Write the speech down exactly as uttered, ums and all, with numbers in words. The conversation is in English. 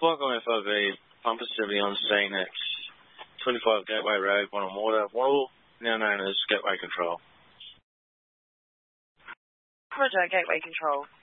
Welcome F O B, pump facility on scene at twenty-five Gateway Road, Wonnal Water, Wonnal, now known as Gateway Control. Roger, Gateway Control.